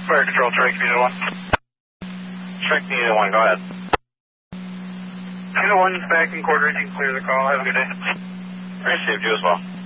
Fire control, Trike Unit 1. Trike Unit 1, go ahead. Unit 1 back in quarters, you can clear the call. Have a good day. Received, you as well.